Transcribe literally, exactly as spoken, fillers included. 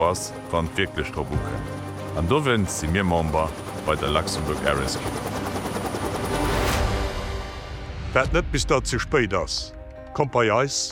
was wann wirklich Trobuke. An dowen si mir Member bei der Luxemburg Airways. Wär net bis dat ze spéit ass. Kom bei Eis